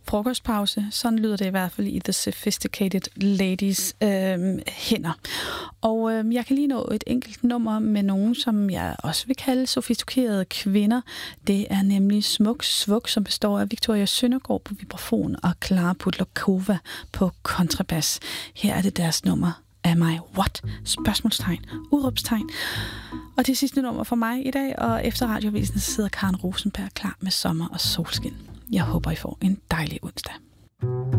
frokostpause. Sådan lyder det i hvert fald i The Sophisticated Ladies hænder. Og jeg kan lige nå et enkelt nummer med nogen, som jeg også vil kalde sofistikerede kvinder. Det er nemlig Smuk Svuk, som består af Victoria Søndergaard på vibrafon og Clara Pudlakova på kontrabas. Her er det deres nummer. Am I what? Spørgsmålstegn. Udråbstegn. Og det sidste nummer for mig i dag, og efter Radioavisen sidder Karen Rosenberg klar med sommer og solskin. Jeg håber, I får en dejlig onsdag.